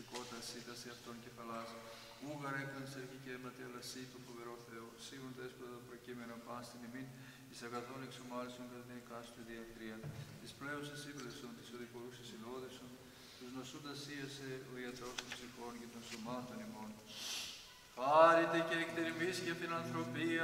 κότα σύνταση αυτών κεφαλάς. Ούγαρα έκραν σε αρχική αίματι, αλλά σύ το φοβερό Θεό. Σίγον δέσποτα το προκείμενο παν στην ημίν, εις αγαθών εξομάλισον κατά την εκάστου διακτρία. Της πλέουσας ύβρεσον, της οδηπορούσης υλόδεσον, τους νοσούντας σύασε ο ιατρός των ψυχών και των σωμάτων ημών. Χάρητε και εκτερμής και φιλανθρωπία.